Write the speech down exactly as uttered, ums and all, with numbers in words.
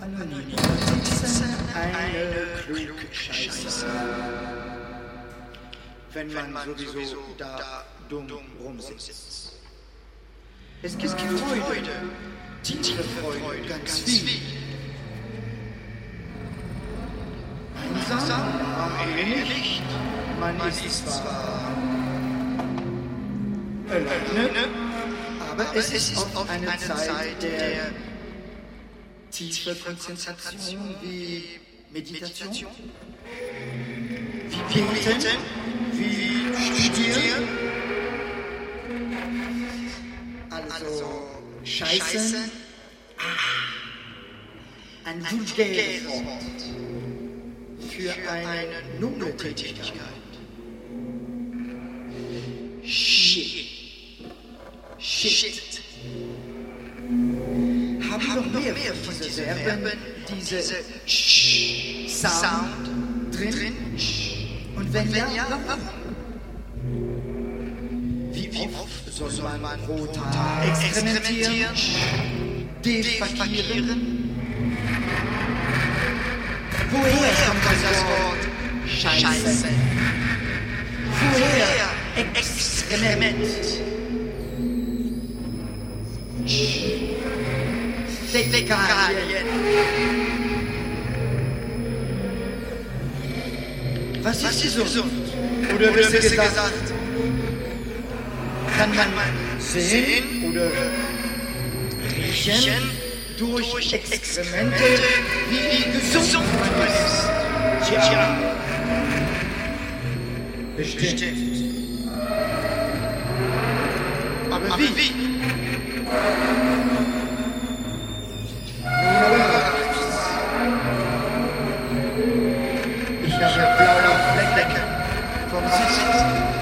Anonym Notizen, eine Klugscheiße. Wenn man sowieso da dumm rumsitzt. Es gibt Freude, tiefe Freude, ganz viel. Einsam, am Ende nicht. Man ist zwar alleine, aber es ist oft eine Zeit der tiefe Konzentration wie Meditation, wie Beten, wie Studieren, also Scheiße, ein vulgäres Wort für eine noble Tätigkeit. Shit. Shit. Haben wir noch mehr von diese Verben, diese Sh-Sound drin? Und wenn ja, warum? Wie oft soll man pro Tag experimentieren, defekieren? Woher kommt das Wort Scheiße? Woher Experiment? Fäkalien. Was ist gesund? Oder besser gesagt, kann man sehen oder riechen durch Experimente, wie gesund man ist? Tja, bestimmt. Aber wie? Ich habe blaue Flecken vom Sitzen.